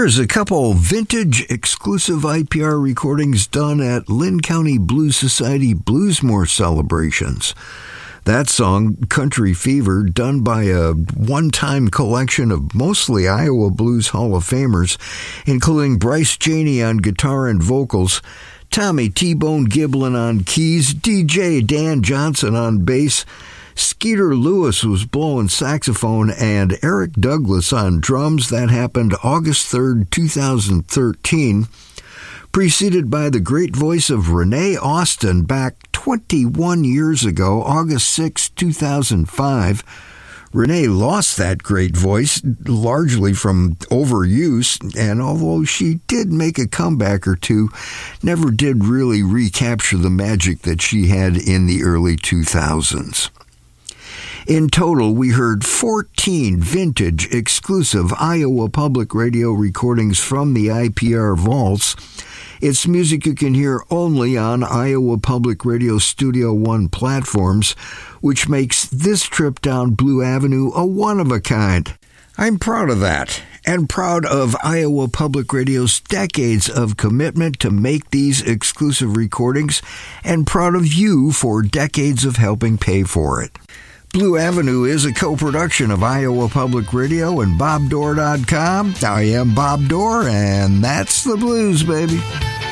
Here's a couple vintage exclusive IPR recordings done at Lynn County Blues Society Bluesmore celebrations. That song, Country Fever, done by a one-time collection of mostly Iowa Blues Hall of Famers, including Bryce Janey on guitar and vocals, Tommy T-Bone Giblin on keys, DJ Dan Johnson on bass, Skeeter Lewis was blowing saxophone, and Eric Douglas on drums. That happened August 3rd, 2013, preceded by the great voice of Renee Austin back 21 years ago, August 6, 2005. Renee lost that great voice, largely from overuse, and although she did make a comeback or two, never did really recapture the magic that she had in the early 2000s. In total, we heard 14 vintage exclusive Iowa Public Radio recordings from the IPR vaults. It's music you can hear only on Iowa Public Radio Studio One platforms, which makes this trip down Blue Avenue a one-of-a-kind. I'm proud of that, and proud of Iowa Public Radio's decades of commitment to make these exclusive recordings, and proud of you for decades of helping pay for it. Blue Avenue is a co-production of Iowa Public Radio and BobDorr.com. I am Bob Dorr, and that's the blues, baby.